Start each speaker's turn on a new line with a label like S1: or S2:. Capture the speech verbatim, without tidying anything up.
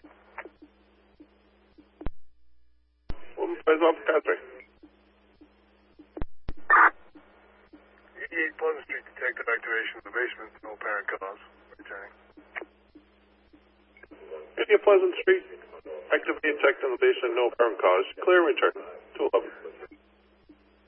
S1: One five off Catherine.
S2: eighty-eight Pleasant Street, detective activation of the basement, no apparent cause. Returning.
S1: eighty Pleasant Street. Activate checked on the basement, no apparent cause. Clear return. two eleven.